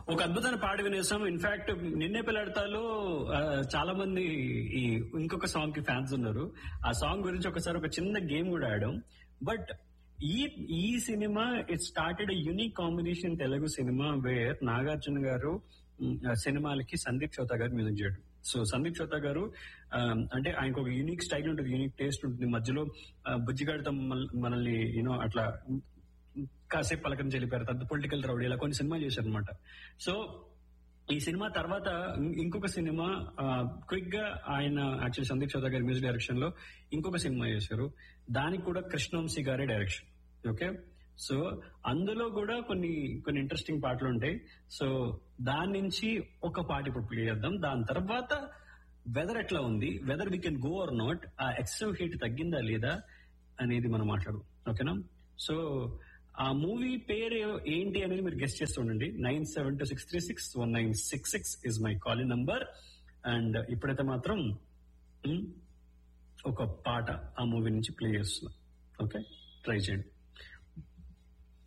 ఒక అద్భుతమైన పాట వినేసాం. ఇన్ఫాక్ట్ నిన్నే పిల్లడతాలో చాలా మంది ఈ ఇంకొక సాంగ్ కి ఫ్యాన్స్ ఉన్నారు. ఆ సాంగ్ గురించి ఒకసారి ఒక చిన్న గేమ్ కూడా ఆడాం. బట్ ఈ ఈ cinema it started unique combination Telugu cinema wear Nagarjuna గారు సినిమాలకి సందీప్ చౌతా గారు మ్యూజిక్ చేయడం. సో సందీప్ చౌతా గారు అంటే ఆయనకు ఒక యూనిక్ స్టైల్ ఉంటుంది, యూనిక్ టేస్ట్ ఉంటుంది. మధ్యలో బుజ్జిగాడితో మనల్ని యూనో అట్లా కాసేపు పలకరించి వెళ్ళిపోయారు. తర్వాత పొలిటికల్ రౌడీ ఇలా కొన్ని సినిమా చేశారు అనమాట. సో ఈ సినిమా తర్వాత ఇంకొక సినిమా క్విక్ గా ఆయన యాక్చువల్లీ సందీప్ చౌదా గారి మ్యూజిక్ డైరెక్షన్ లో ఇంకొక సినిమా చేశారు. దానికి కూడా కృష్ణవంశీ గారి డైరెక్షన్. ఓకే, సో అందులో కూడా కొన్ని కొన్ని ఇంట్రెస్టింగ్ పాటలు ఉంటాయి. సో దాని నుంచి ఒక పాట ఇప్పుడు ప్లే చేద్దాం. దాని తర్వాత వెదర్ ఎట్లా ఉంది, whether we can go or not, ఆ ఎక్సెసివ్ హీట్ తగ్గిందా లేదా అనేది మనం మాట్లాడు. ఓకేనా? సో ఆ మూవీ పేరు ఏంటి అనేది మీరు guest చేస్తుండండి. 9726361966 is my calling number. And ఇప్పుడైతే మాత్రం ఒక పాట ఆ మూవీ నుంచి ప్లే చేస్తున్నా. ఓకే, ట్రై చేయండి.